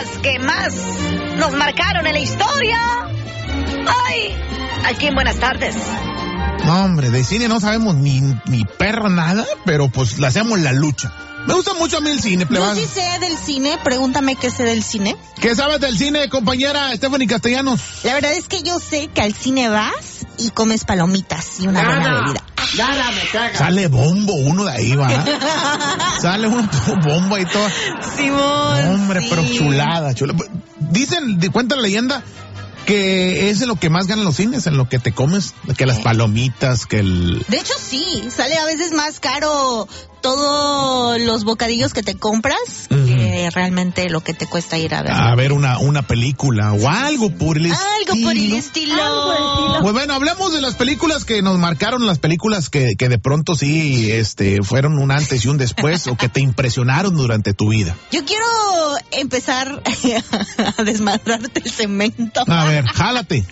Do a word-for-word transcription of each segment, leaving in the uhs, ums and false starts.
que más nos marcaron en la historia. Ay, aquí en Buenas Tardes. No, hombre, de cine no sabemos ni, ni perro nada, pero pues le hacemos la lucha. Me gusta mucho a mí el cine, plebas. Yo sí sé del cine, pregúntame qué sé del cine. ¿Qué sabes del cine, compañera Stephanie Castellanos? La verdad es que yo sé que al cine vas y comes palomitas y una Nada, buena bebida. Nada, me caga. Sale bombo uno de ahí, va. Sale uno bombo y todo. Simón, Hombre, sí. pero chulada, chulada. Dicen, cuenta la leyenda, que es en lo que más ganan los cines, en lo que te comes, que las palomitas, que el... De hecho, sí, sale a veces más caro todos los bocadillos que te compras uh-huh. que realmente lo que te cuesta ir a ver. A ver una, una película o algo por el estilo. Algo por el estilo. Algo Pues bueno, hablemos de las películas que nos marcaron, las películas que, que de pronto sí este, fueron un antes y un después o que te impresionaron durante tu vida. Yo quiero empezar a desmadrarte el cemento. A ver, jálate.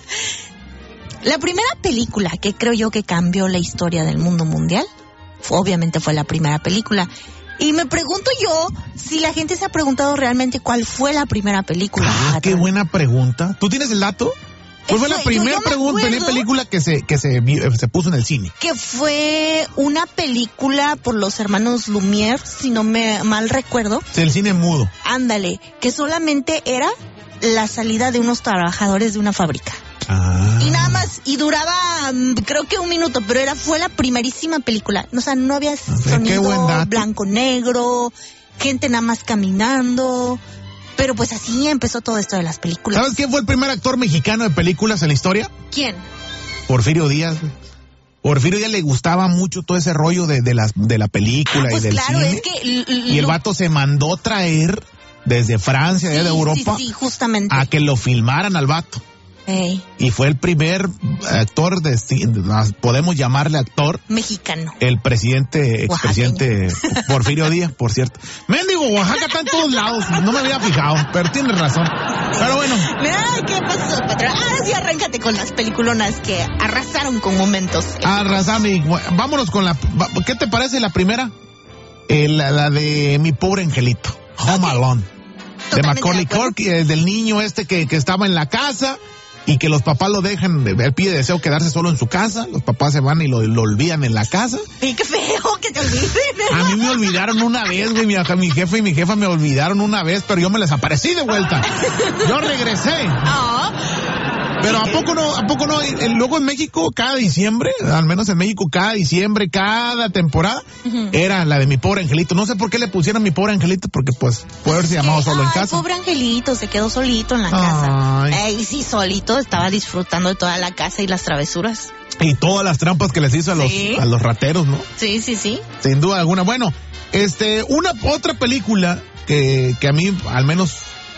La primera película que creo yo que cambió la historia del mundo mundial, obviamente fue la primera película. Y me pregunto yo si la gente se ha preguntado realmente cuál fue la primera película. Ah, qué buena pregunta. ¿Tú tienes el dato? ¿Cuál fue la primera película que se que se, se puso en el cine? Que fue una película por los hermanos Lumière, si no me mal recuerdo. Sí, el cine mudo. Ándale, que solamente era la salida de unos trabajadores de una fábrica. Ah. Y nada más, y duraba creo que un minuto, pero era fue la primerísima película. O sea, no había sonido, blanco-negro, gente nada más caminando. Pero pues así empezó todo esto de las películas. ¿Sabes quién fue el primer actor mexicano de películas en la historia? ¿Quién? Porfirio Díaz. Porfirio Díaz le gustaba mucho todo ese rollo de, de, las, de la película ah, pues y del claro, cine. Es que l- l- y el vato se mandó traer desde Francia, sí, de Europa, sí, sí, justamente. a que lo filmaran al vato. Hey. Y fue el primer actor, de, podemos llamarle actor. Mexicano. El presidente, expresidente Porfirio Díaz, por cierto. Mendigo, Oaxaca está en todos lados, no me había fijado, pero tienes razón. Pero bueno. Mira, ¿qué pasó, patrón? Ahora sí arráncate con las peliculonas que arrasaron con momentos. Arrasaron y vámonos con la, ¿qué te parece la primera? Eh, la, la de Mi Pobre Angelito, Home okay. Alone. Totalmente de Macaulay Culkin, eh, del niño este que, que estaba en la casa y que los papás lo dejan, él pide deseo quedarse solo en su casa, los papás se van y lo, lo olvidan en la casa. Y qué feo que te olviden. A mí me olvidaron una vez, güey, mi, mi jefe y mi jefa me olvidaron una vez, pero yo me les aparecí de vuelta. Yo regresé. Oh. Pero ¿a poco no? ¿A poco no? Luego en México, cada diciembre, al menos en México, cada diciembre, cada temporada, uh-huh. era la de Mi Pobre Angelito. No sé por qué le pusieron Mi Pobre Angelito, porque pues puede haberse llamado solo ay, en casa. Pobre Angelito, se quedó solito en la casa. Ay. Ey, sí, solito, estaba disfrutando de toda la casa y las travesuras. Y todas las trampas que les hizo a los, ¿sí? a los rateros, ¿no? Sí, sí, sí. Sin duda alguna. Bueno, este, una otra película que, que a mí, al menos,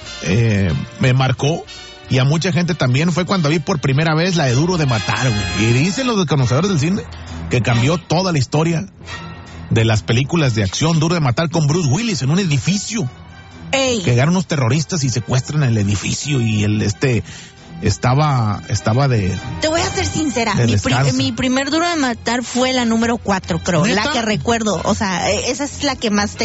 eh, me marcó, y a mucha gente también, fue cuando vi por primera vez la de Duro de Matar, güey. Y dicen los conocedores del cine que cambió toda la historia de las películas de acción. Duro de Matar con Bruce Willis en un edificio. Ey. Que llegaron unos terroristas y secuestran el edificio y el este estaba estaba de... Te voy a ser sincera, mi, pri- mi primer Duro de Matar fue la número cuatro, creo. ¿Neta? La que recuerdo, o sea, esa es la que más te